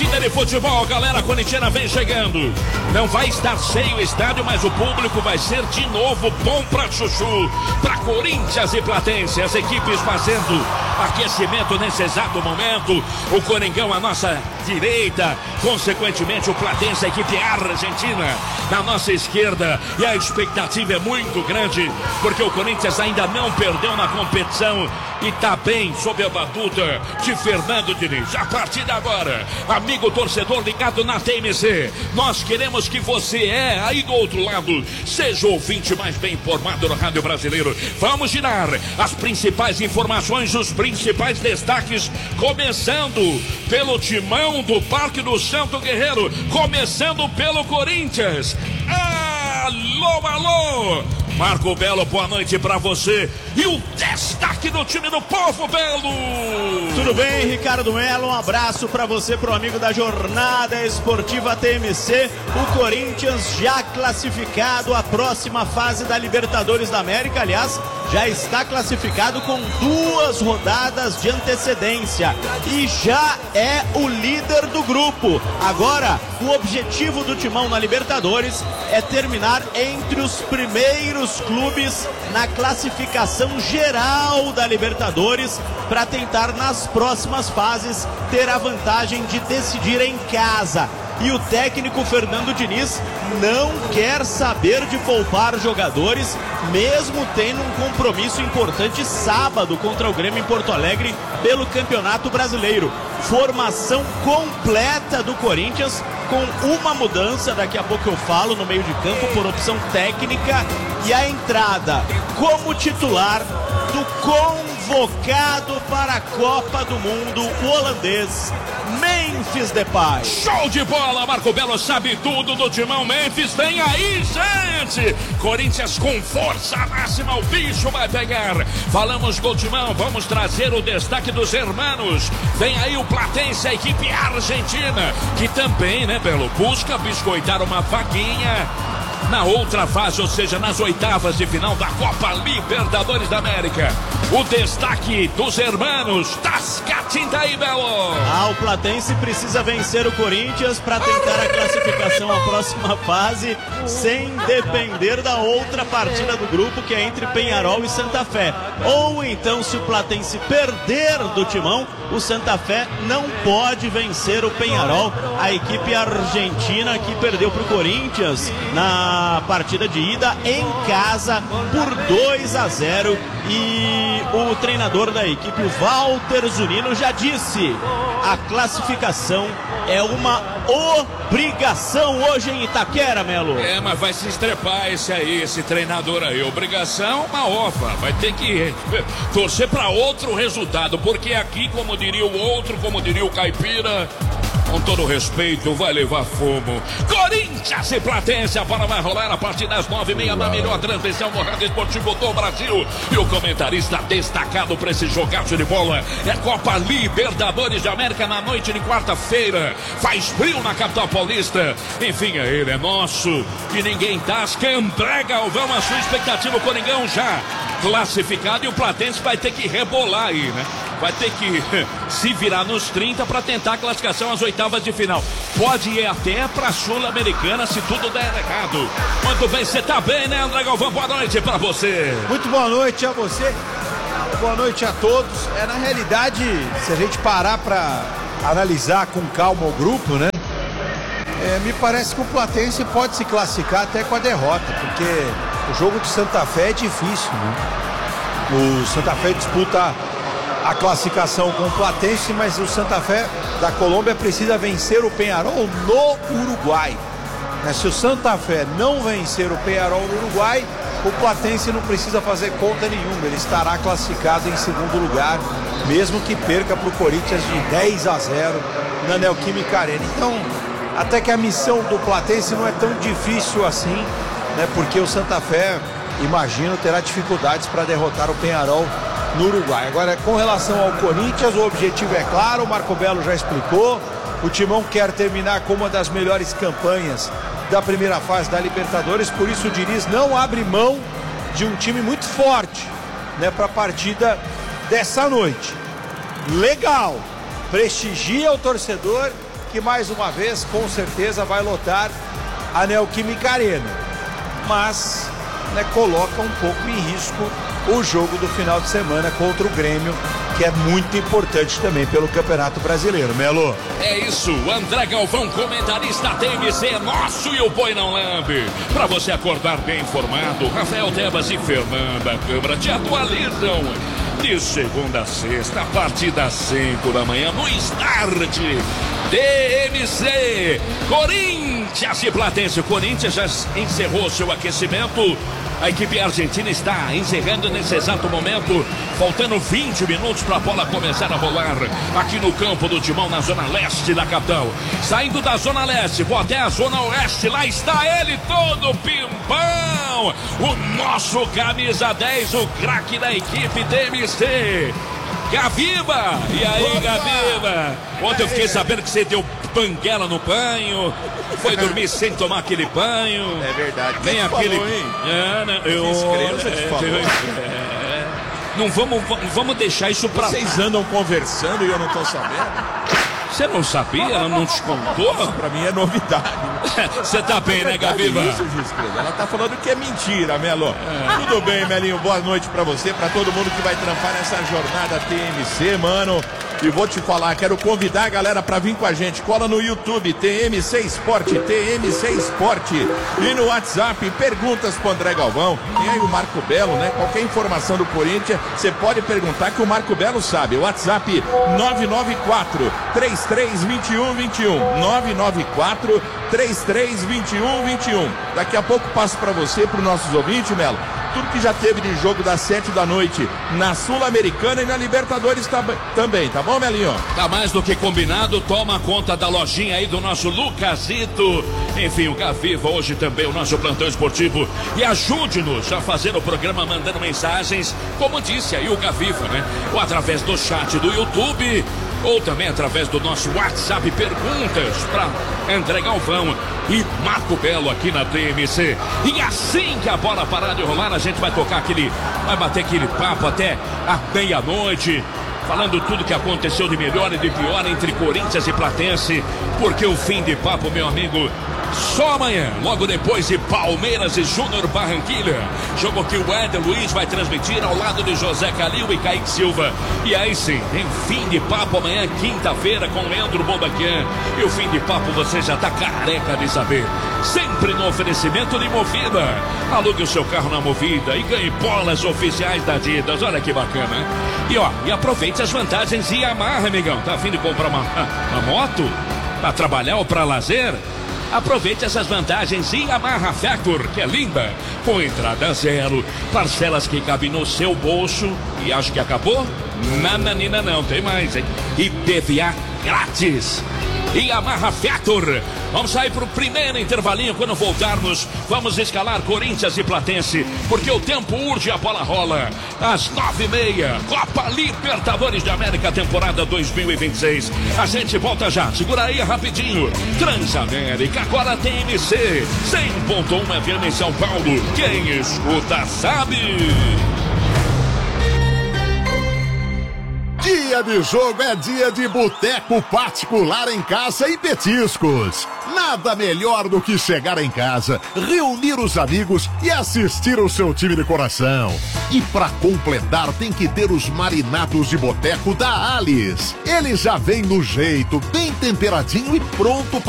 partida de futebol, galera corintiana vem chegando. Não vai estar cheio o estádio, mas o público vai ser de novo bom pra chuchu, pra Corinthians e Platense. As equipes fazendo aquecimento nesse exato momento. O Coringão à nossa direita, consequentemente o Platense, a equipe argentina, na nossa esquerda. E a expectativa é muito grande, porque o Corinthians ainda não perdeu na competição e tá bem sob a batuta de Fernando Diniz. A partir de agora, amigo torcedor ligado na TMC, nós queremos que você aí do outro lado seja o ouvinte mais bem informado do rádio brasileiro. Vamos girar as principais informações, os principais destaques, começando pelo timão do Parque do Santo Guerreiro, começando pelo Corinthians. Alô, alô! Marco Belo, boa noite pra você. E o destaque do time do Povo Belo. Tudo bem, Ricardo Melo? Um abraço pra você, pro amigo da Jornada Esportiva TMC. O Corinthians já classificado à próxima fase da Libertadores da América. Aliás, já está classificado com 2 rodadas de antecedência e já é o líder do grupo. Agora, o objetivo do Timão na Libertadores é terminar entre os primeiros clubes na classificação geral da Libertadores, para tentar nas próximas fases ter a vantagem de decidir em casa. E o técnico Fernando Diniz não quer saber de poupar jogadores, mesmo tendo um compromisso importante sábado contra o Grêmio em Porto Alegre pelo Campeonato Brasileiro. Formação completa do Corinthians, com uma mudança, daqui a pouco eu falo, no meio de campo por opção técnica, e a entrada como titular do convocado para a Copa do Mundo, o holandês Memphis Depay. Show de bola, Marco Belo sabe tudo do timão. Memphis, vem aí, gente! Corinthians com força máxima, o bicho vai pegar. Falamos do timão, vamos trazer o destaque dos hermanos. Vem aí o Platense, a equipe argentina, que também, né, Belo, busca biscoitar uma vaguinha na outra fase, ou seja, nas oitavas de final da Copa Libertadores da América. O destaque dos hermanos Tascatinta aí, Belo. O Platense precisa vencer o Corinthians para tentar a classificação à próxima fase, sem depender da outra partida do grupo, que é entre Peñarol e Santa Fé. Ou então, se o Platense perder do Timão, o Santa Fé não pode vencer o Peñarol, a equipe argentina que perdeu para o Corinthians na partida de ida em casa por 2-0. E o treinador da equipe, o Walter Zunino, já disse: a classificação é uma obrigação hoje em Itaquera, Melo. Mas vai se estrepar esse treinador aí. Obrigação, uma ova. Vai ter que torcer para outro resultado, porque aqui, como diria o outro, como diria o Caipira, com todo respeito, vai levar fumo. Corinthians e Platense, a bola vai rolar a partir das 9h30 na melhor transmissão do Rádio Esportivo do Brasil. E o comentarista destacado para esse jogaço de bola é Copa Libertadores de América na noite de quarta-feira. Faz frio na capital paulista. Enfim, ele é nosso e ninguém tasca. Entrega, vamos a sua expectativa. O Coringão já classificado e o Platense vai ter que rebolar aí, né? Vai ter que se virar nos 30 para tentar a classificação às oitavas de final. Pode ir até para a Sul-Americana se tudo der errado. Muito bem, você tá bem, né, André Galvão? Boa noite para você. Muito boa noite a você. Boa noite a todos. Na realidade, se a gente parar para analisar com calma o grupo, né? Me parece que o Platense pode se classificar até com a derrota, porque o jogo de Santa Fé é difícil, né? O Santa Fé disputa a classificação com o Platense, mas o Santa Fé da Colômbia precisa vencer o Peñarol no Uruguai. Se o Santa Fé não vencer o Peñarol no Uruguai, o Platense não precisa fazer conta nenhuma, ele estará classificado em segundo lugar, mesmo que perca para o Corinthians de 10-0 na Neoquímica Arena. Então, até que a missão do Platense não é tão difícil assim, né? Porque o Santa Fé, imagino, terá dificuldades para derrotar o Peñarol no Uruguai. Agora, com relação ao Corinthians, o objetivo é claro, o Marco Belo já explicou. O Timão quer terminar com uma das melhores campanhas da primeira fase da Libertadores, por isso o Diniz não abre mão de um time muito forte, né, para a partida dessa noite. Legal, prestigia o torcedor que mais uma vez, com certeza, vai lotar a Neoquímica Arena. Mas, né, coloca um pouco em risco o jogo do final de semana contra o Grêmio, que é muito importante também pelo Campeonato Brasileiro, Melo. É isso, André Galvão, comentarista TMC, é nosso e o boi não lambe. Para você acordar bem informado, Rafael Tebas e Fernanda Câmara te atualizam de segunda a sexta, a partir das 5 da manhã, no Start TMC. Corinthians e Platense. O Corinthians já encerrou seu aquecimento. A equipe argentina está encerrando nesse exato momento, faltando 20 minutos para a bola começar a rolar aqui no campo do Timão, na zona leste da capital. Saindo da zona leste, vou até a zona oeste, lá está ele todo pimpão, o nosso camisa 10, o craque da equipe TMC, Gaviva. E aí, Gaviva? Ontem eu fiquei sabendo que você deu banguela no banho, foi dormir sem tomar aquele banho. É verdade. Nem aquele. Não vamos deixar isso pra. Vocês andam conversando e eu não tô sabendo? Você não sabia? Ela não te contou? Isso pra mim é novidade. Você tá bem, né, Gaviva? Isso, Giscreda. Ela tá falando que é mentira, Melo. Tudo bem, Melinho. Boa noite pra você, pra todo mundo que vai trampar nessa jornada TMC, mano. E vou te falar, quero convidar a galera pra vir com a gente. Cola no YouTube, TMC Esporte, TMC Esporte. E no WhatsApp, perguntas pro André Galvão. Tem aí o Marco Belo, né? Qualquer informação do Corinthians, você pode perguntar que o Marco Belo sabe. O WhatsApp 994-332121. 994-332121. Daqui a pouco passo pra você, pros nossos ouvintes, Melo, tudo que já teve de jogo das 7 da noite na Sul-Americana e na Libertadores também, tá bom, Melinho? Tá mais do que combinado, toma conta da lojinha aí do nosso Lucasito. Enfim, o Gaviva hoje também, o nosso plantão esportivo. E ajude-nos a fazer o programa mandando mensagens, como disse aí o Gaviva, né? Ou através do chat do YouTube, ou também através do nosso WhatsApp, perguntas para André Galvão e Marco Belo aqui na TMC. E assim que a bola parar de rolar, a gente vai vai bater aquele papo até a meia-noite, falando tudo que aconteceu de melhor e de pior entre Corinthians e Platense, porque o fim de papo, meu amigo, só amanhã, logo depois de Palmeiras e Júnior Barranquilla, jogo que o Éder Luiz vai transmitir ao lado de José Calil e Kaique Silva. E aí sim, tem fim de papo amanhã, quinta-feira, com Leandro Bombaquian. E o fim de papo você já tá careca de saber, sempre no oferecimento de Movida. Alugue o seu carro na Movida e ganhe bolas oficiais da Adidas. Olha que bacana, hein? E aproveite as vantagens e amarra, amigão. Tá a fim de comprar uma moto? Pra trabalhar ou pra lazer? Aproveite essas vantagens e Yamaha Factor, que é linda, com entrada zero, parcelas que cabem no seu bolso. E acho que acabou? Nananina não, tem mais, hein? IPVA grátis. Yamaha Factor. Vamos sair pro primeiro intervalinho. Quando voltarmos, vamos escalar Corinthians e Platense, porque o tempo urge, a bola rola. Às 9h30, Copa Libertadores da América, temporada 2026. A gente volta já, segura aí rapidinho. Transamérica, agora TMC 100.1 FM em São Paulo. Quem escuta sabe. Dia de jogo é dia de boteco particular em casa e petiscos. Nada melhor do que chegar em casa, reunir os amigos e assistir o seu time de coração. E pra completar tem que ter os marinados de boteco da Alice. Ele já vem no jeito, bem temperadinho e pronto para